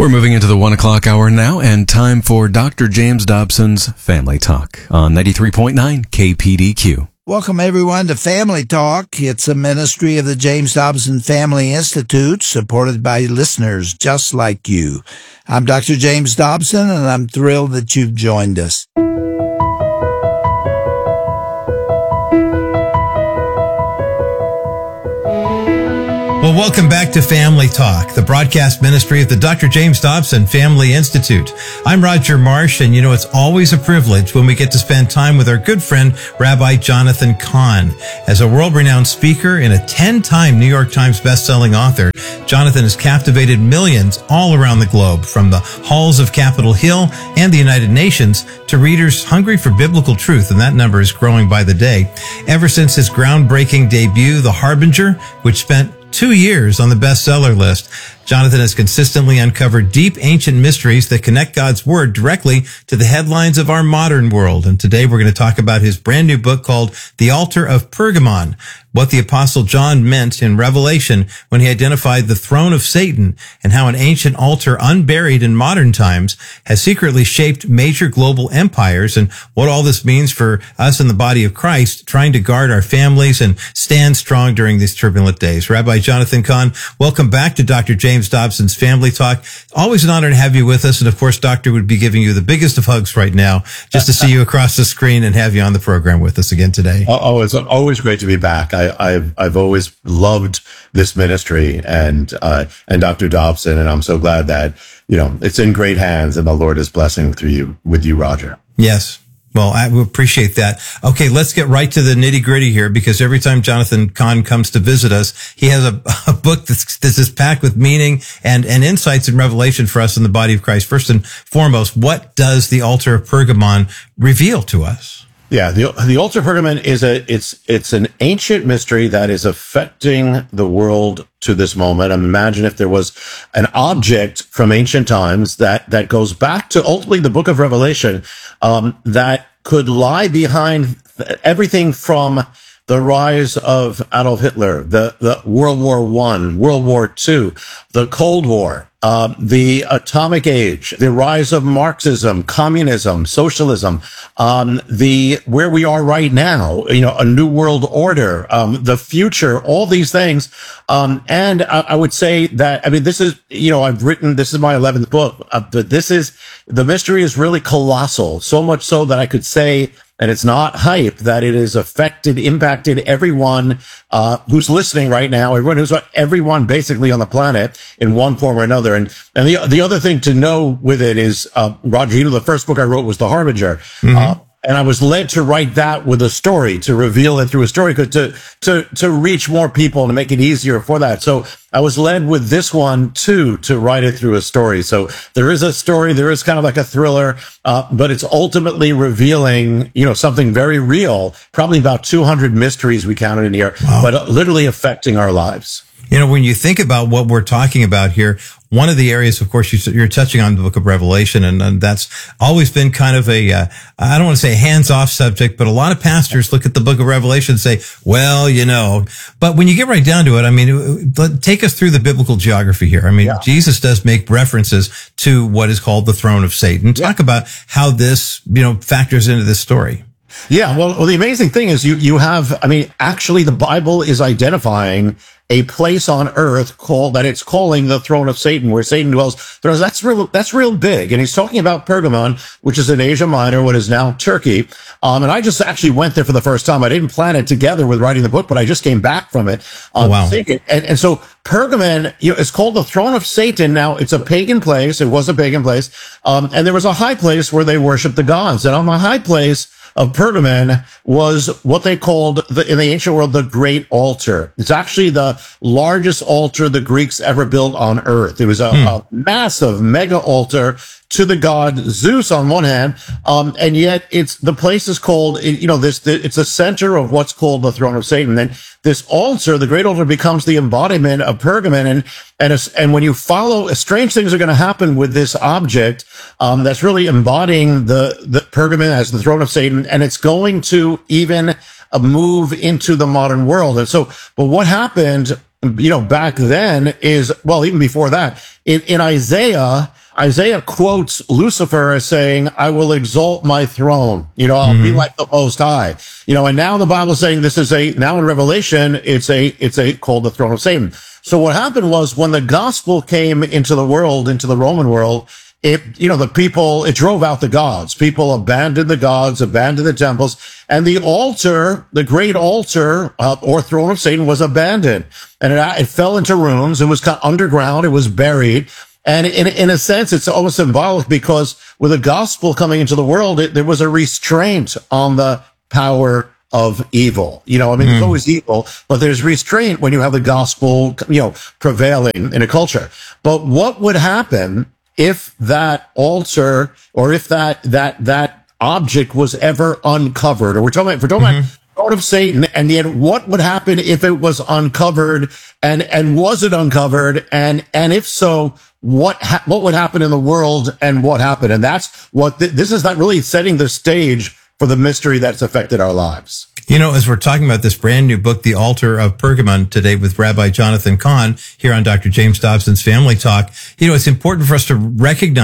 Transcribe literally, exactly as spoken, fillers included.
We're moving into the one o'clock hour now, and time for Doctor James Dobson's Family Talk on ninety-three point nine K P D Q. Welcome, everyone, to Family Talk. It's a ministry of the James Dobson Family Institute, supported by listeners just like you. I'm Doctor James Dobson, and I'm thrilled that you've joined us. Well, welcome back to Family Talk, the broadcast ministry of the Doctor James Dobson Family Institute. I'm Roger Marsh, and you know, it's always a privilege when we get to spend time with our good friend, Rabbi Jonathan Cahn. As a world-renowned speaker and a ten-time New York Times best-selling author, Jonathan has captivated millions all around the globe, from the halls of Capitol Hill and the United Nations to readers hungry for biblical truth, and that number is growing by the day. Ever since his groundbreaking debut, The Harbinger, which spent two years on the bestseller list, Jonathan has consistently uncovered deep ancient mysteries that connect God's Word directly to the headlines of our modern world. And today we're going to talk about his brand new book called The Altar of Pergamon, what the Apostle John meant in Revelation when he identified the throne of Satan, and how an ancient altar unburied in modern times has secretly shaped major global empires, and what all this means for us in the body of Christ trying to guard our families and stand strong during these turbulent days. Rabbi Jonathan Cahn, welcome back to Doctor James Dobson's Family Talk. Always an honor to have you with us. And of course, Doctor would be giving you the biggest of hugs right now just to see you across the screen and have you on the program with us again today. Oh, it's always great to be back. I, I've, I've always loved this ministry and, uh, and Doctor Dobson. And I'm so glad that, you know, it's in great hands and the Lord is blessing through you, with you, Roger. Yes. Well, I appreciate that. Okay, let's get right to the nitty gritty here, because every time Jonathan Cahn comes to visit us, he has a, a book that's, this is packed with meaning and, and insights and revelation for us in the body of Christ. First and foremost, what does the altar of Pergamon reveal to us? Yeah, the the altar of Pergamon is a it's it's an ancient mystery that is affecting the world to this moment. Imagine if there was an object from ancient times that that goes back to ultimately the book of Revelation, um, that could lie behind everything from the rise of Adolf Hitler, the, the World War One, World War Two, the Cold War, uh, the atomic age, the rise of Marxism, communism, socialism, um, the where we are right now, you know, a new world order, um, the future, all these things. Um, and I, I would say that, I mean, this is, you know, I've written, this is my eleventh book, uh, but this is, the mystery is really colossal, so much so that I could say, and it's not hype, that it has affected, impacted everyone uh who's listening right now, everyone who's everyone basically on the planet in one form or another. And and the the other thing to know with it is, uh, Roger, you know, the first book I wrote was The Harbinger. Mm-hmm. Uh, and I was led to write that with a story, to reveal it through a story, to, to, to reach more people and to make it easier for that. So I was led with this one too, to write it through a story. So there is a story, there is kind of like a thriller, uh, but it's ultimately revealing, you know, something very real, probably about two hundred mysteries we counted in here, wow. but literally affecting our lives. You know, when you think about what we're talking about here, one of the areas, of course, you're touching on the book of Revelation, and, and that's always been kind of a, uh, I don't want to say hands-off subject, but a lot of pastors look at the book of Revelation and say, well, you know, but when you get right down to it, I mean, take us through the biblical geography here. I mean, yeah. Jesus does make references to what is called the throne of Satan. Talk yeah. about how this, you know, factors into this story. Yeah, well, well, the amazing thing is you, you have, I mean, actually the Bible is identifying a place on earth called, that it's calling the throne of Satan, where Satan dwells. That's real, that's real big. And he's talking about Pergamon, which is in Asia Minor, what is now Turkey. Um, and I just actually went there for the first time. I didn't plan it together with writing the book, but I just came back from it. Um, oh, wow. And, and so Pergamon, you know, it's called the throne of Satan. Now, it's a pagan place. It was a pagan place. Um, and there was a high place where they worshiped the gods. And on the high place of Pergamon was what they called, the, in the ancient world, the Great Altar. It's actually the largest altar the Greeks ever built on earth. It was a, hmm. a massive mega altar to the god Zeus on one hand, um, and yet it's, the place is called, you know, this, it's the center of what's called the throne of Satan. And this altar, the great altar, becomes the embodiment of Pergamon. And, and, and when you follow, strange things are going to happen with this object, um, that's really embodying the, the Pergamon as the throne of Satan. And it's going to even uh, move into the modern world. And so, but what happened you know, back then is, well, even before that, in, in Isaiah, Isaiah quotes Lucifer as saying, I will exalt my throne. You know, I'll mm-hmm. be like the Most High. You know, and now the Bible is saying this is a, now in Revelation, it's a, it's a called the throne of Satan. So what happened was when the gospel came into the world, into the Roman world, it, you know, the people, it drove out the gods. People abandoned the gods, abandoned the temples, and the altar, the great altar, uh, or throne of Satan was abandoned. And it, it fell into ruins. It was kind of underground. It was buried. And in, in a sense, it's almost symbolic because with the gospel coming into the world, it, there was a restraint on the power of evil. You know, I mean, mm. there's always evil, but there's restraint when you have the gospel, you know, prevailing in a culture. But what would happen if that altar or if that, that, that object was ever uncovered? Or we're talking about, we're talking mm-hmm. about throne of Satan, and yet what would happen if it was uncovered, and, and was it uncovered? And, and if so, what, ha- what would happen in the world, and what happened? And that's what, th- this is not really setting the stage for the mystery that's affected our lives. You know, as we're talking about this brand new book, The Altar of Pergamon, today with Rabbi Jonathan Cahn here on Doctor James Dobson's Family Talk, you know, it's important for us to recognize